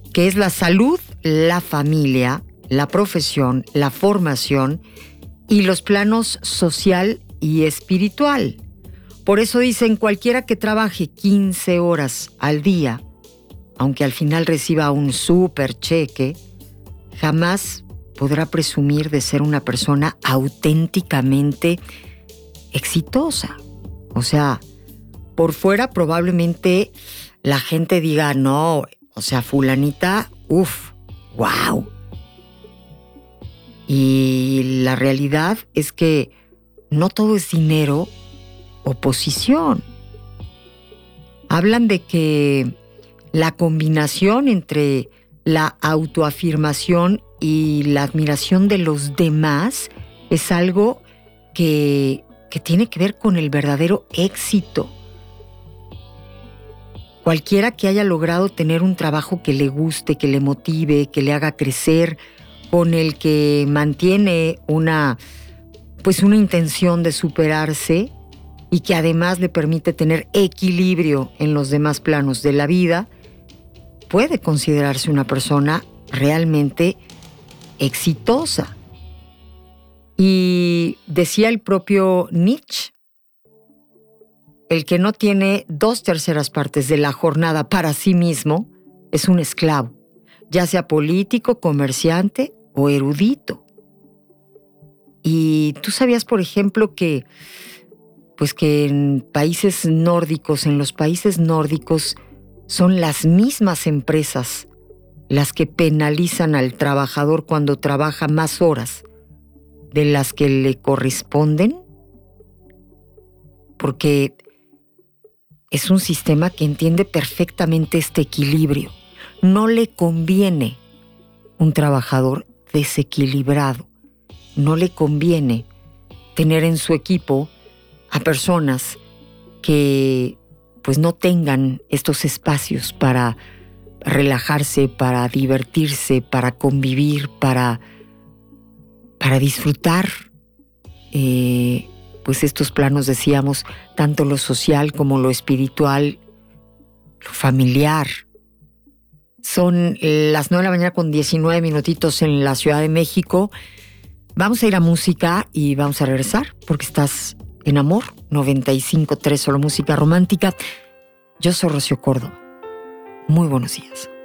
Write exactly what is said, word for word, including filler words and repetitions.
que es la salud, la familia, la profesión, la formación y los planos social y espiritual. Por eso dicen, cualquiera que trabaje quince horas al día, aunque al final reciba un súper cheque, jamás podrá presumir de ser una persona auténticamente exitosa. O sea, por fuera probablemente la gente diga, no, o sea, fulanita, uff, wow. Y la realidad es que no todo es dinero o posición. Hablan de que la combinación entre la autoafirmación y la admiración de los demás es algo que, que tiene que ver con el verdadero éxito. Cualquiera que haya logrado tener un trabajo que le guste, que le motive, que le haga crecer, con el que mantiene una, pues una intención de superarse y que además le permite tener equilibrio en los demás planos de la vida, puede considerarse una persona realmente exitosa. Y decía el propio Nietzsche, el que no tiene dos terceras partes de la jornada para sí mismo es un esclavo, ya sea político, comerciante o erudito. Y tú sabías, por ejemplo, que, pues que en países nórdicos, en los países nórdicos, son las mismas empresas las que penalizan al trabajador cuando trabaja más horas de las que le corresponden, porque es un sistema que entiende perfectamente este equilibrio. No le conviene un trabajador desequilibrado. No le conviene tener en su equipo a personas que pues no tengan estos espacios para relajarse, para divertirse, para convivir, para, para disfrutar eh, pues estos planos, decíamos, tanto lo social como lo espiritual, lo familiar. Son las nueve de la mañana con diecinueve minutitos en la Ciudad de México. Vamos a ir a música y vamos a regresar porque estás en Amor noventa y cinco punto tres, solo música romántica. Yo soy Rocío Córdoba. Muy buenos días.